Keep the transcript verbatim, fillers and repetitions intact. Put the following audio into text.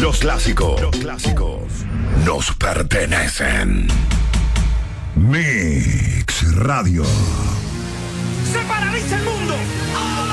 Los clásicos. Los clásicos nos pertenecen. Mix Radio. ¡Se paraliza el mundo! ¡Oh!